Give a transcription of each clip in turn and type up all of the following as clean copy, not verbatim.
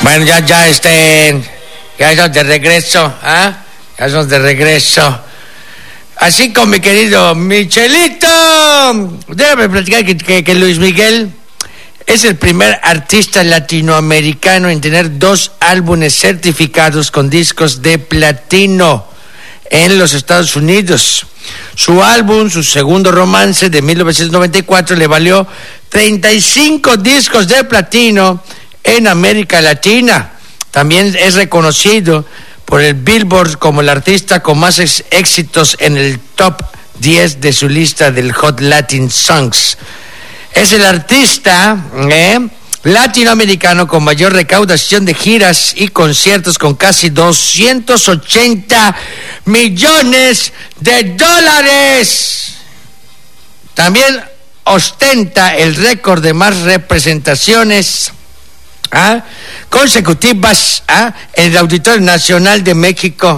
Bueno, ya estamos de regreso, ¿ah? Ya estamos de regreso. Así con mi querido Michelito. Déjame platicar que Luis Miguel es el primer artista latinoamericano en tener 2 álbumes certificados con discos de platino en los Estados Unidos. Su álbum, su segundo romance de 1994, le valió 35 discos de platino en América Latina. También es reconocido por el Billboard como el artista con más éxitos en el top 10 de su lista del Hot Latin Songs. Es el artista latinoamericano con mayor recaudación de giras y conciertos, con casi 280 millones de dólares. También ostenta el récord de más representaciones consecutivas en el Auditorio Nacional de México.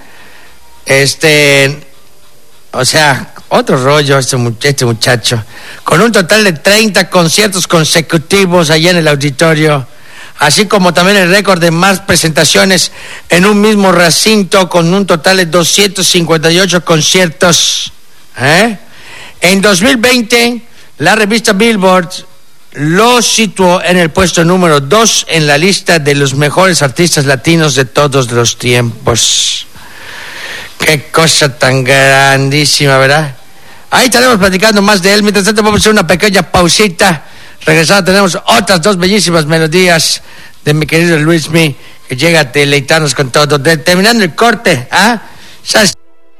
O sea, otro rollo este muchacho, con un total de 30 conciertos consecutivos allá en el auditorio, así como también el récord de más presentaciones en un mismo recinto, con un total de 258 conciertos. En 2020, la revista Billboard lo situó en el puesto número 2 en la lista de los mejores artistas latinos de todos los tiempos. Qué cosa tan grandísima, ¿verdad? Ahí estaremos platicando más de él. Mientras tanto, vamos a hacer una pequeña pausita. Regresando, tenemos otras 2 bellísimas melodías de mi querido Luismi, que llega a deleitarnos con todo. Terminando el corte, ¿sabes?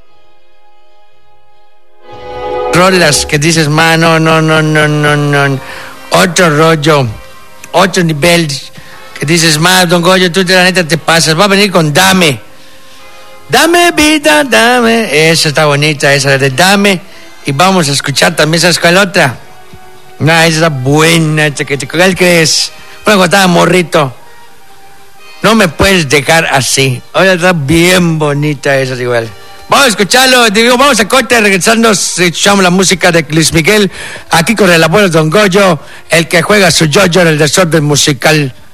Rolas que dices, no. Otro rollo, otro nivel, que dices, don Goyo, tú de la neta te pasas. Va a venir con Dame vida, dame. Esa está bonita, esa de Dame. Y vamos a escuchar también, ¿sabes cuál otra? Esa está buena, ¿cuál crees? Bueno, cuando estaba morrito. No me puedes dejar así. Ahora está bien bonita esa igual. Vamos a escucharlo, vamos a corte, regresando, escuchamos la música de Luis Miguel, aquí con el abuelo Don Goyo, el que juega su yoyo en el desorden musical.